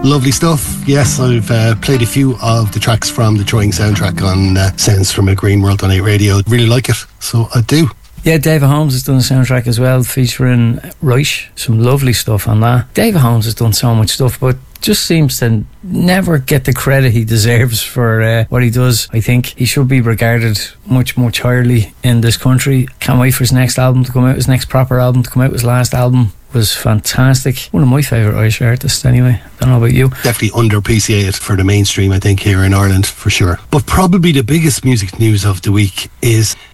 Lovely stuff. Yes, I've played a few of the tracks from the Throwing soundtrack on Sounds from a Green World on 8 Radio. Really like it, so I do. Yeah, David Holmes has done a soundtrack as well, featuring Reich. Some lovely stuff on that. David Holmes has done so much stuff, but just seems to never get the credit he deserves for what he does. I think he should be regarded much, much highly in this country. Can't wait for his next album to come out, his next proper album to come out. His last album was fantastic. One of my favourite Irish artists anyway. Don't know about you. Definitely underappreciated for the mainstream, I think, here in Ireland, for sure. But probably the biggest music news of the week is